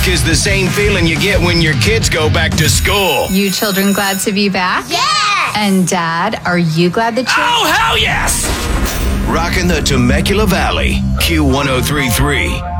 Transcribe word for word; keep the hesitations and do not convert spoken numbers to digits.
is the same feeling you get when your kids go back to school. You children glad to be back? Yes! And Dad, are you glad that you... Oh, hell yes! Rockin' the Temecula Valley, Q one oh three point three.